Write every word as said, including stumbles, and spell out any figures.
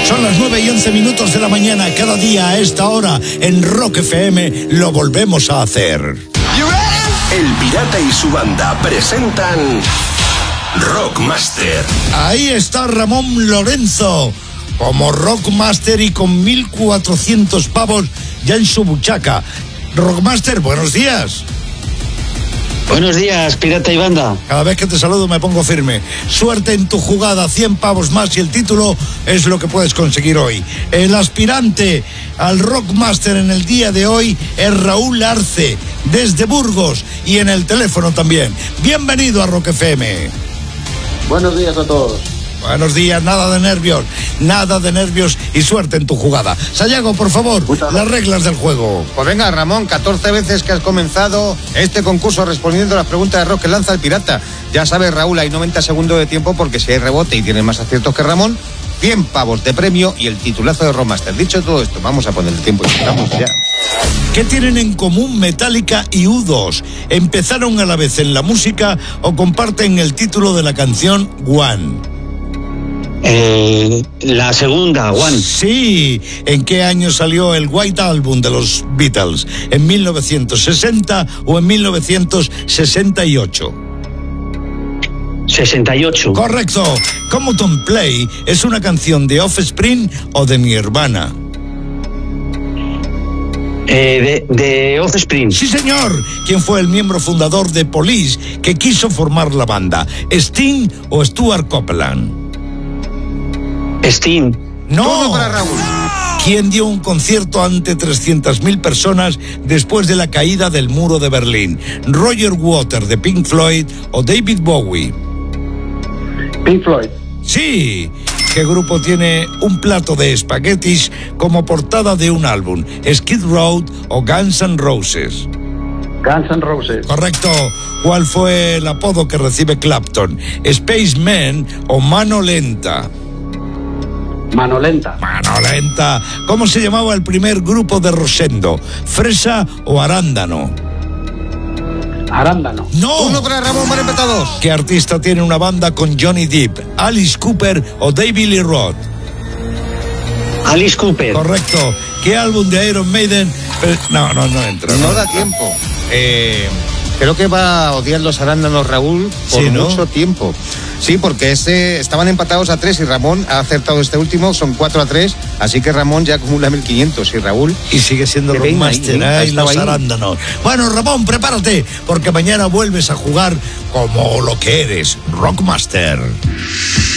Son las nueve y once minutos de la mañana. Cada día a esta hora en Rock F M lo volvemos a hacer. El Pirata y su banda presentan Rockmaster. Ahí está Ramón Lorenzo como Rockmaster y con mil cuatrocientos pavos ya en su buchaca. Rockmaster, buenos días. Buenos días, Pirata y banda. Cada vez que te saludo me pongo firme. Suerte en tu jugada, cien pavos más y el título es lo que puedes conseguir hoy. El aspirante al Rockmaster en el día de hoy es Raúl Arce, desde Burgos, y en el teléfono también. Bienvenido a Rock F M. Buenos días a todos. Buenos días, nada de nervios, nada de nervios y suerte en tu jugada. Sayago, por favor, las reglas del juego. Pues venga, Ramón, catorce veces que has comenzado este concurso respondiendo a las preguntas de rock que lanza el pirata. Ya sabes, Raúl, hay noventa segundos de tiempo porque si hay rebote y tienes más aciertos que Ramón, cien pavos de premio y el titulazo de Rockmaster. Dicho todo esto, vamos a poner el tiempo y estamos ya. ¿Qué tienen en común Metallica y U dos? ¿Empezaron a la vez en la música o comparten el título de la canción One? Eh, la segunda, One. Sí. ¿En qué año salió el White Album de los Beatles? ¿En mil novecientos sesenta o en mil novecientos sesenta y ocho? sesenta y ocho. Correcto. Come Don't Play es una canción de Offspring o de Nirvana. Eh, de, de Offspring. Sí, señor. ¿Quién fue el miembro fundador de Police que quiso formar la banda? ¿Sting o Stuart Copeland? Sting. No. Todo para Raúl. ¿Quién dio un concierto ante trescientas mil personas después de la caída del muro de Berlín? ¿Roger Waters de Pink Floyd o David Bowie? Pink Floyd. Sí. ¿Qué grupo tiene un plato de espaguetis como portada de un álbum? ¿Skid Row o Guns N' Roses? Guns N' Roses. Correcto. ¿Cuál fue el apodo que recibe Clapton? ¿Spaceman o Mano Lenta? Mano Lenta. Mano Lenta. ¿Cómo se llamaba el primer grupo de Rosendo? ¿Fresa o Arándano? Arándano. No. Uno para Ramón, van empatados. ¿Qué artista tiene una banda con Johnny Depp? ¿Alice Cooper o David Lee Roth? Alice Cooper. Correcto. ¿Qué álbum de Iron Maiden? No, no, no entra. No da tiempo. Eh, creo que va a odiar los arándanos Raúl por Sí, ¿no? mucho tiempo. Sí, porque ese, estaban empatados a tres y Ramón ha acertado este último, son cuatro a tres, así que Ramón ya acumula mil quinientos y Raúl... Y sigue siendo Que venga Rockmaster, ahí, ¿eh? Y los ahí. arándanos. Bueno, Ramón, prepárate, porque mañana vuelves a jugar como lo que eres, Rockmaster.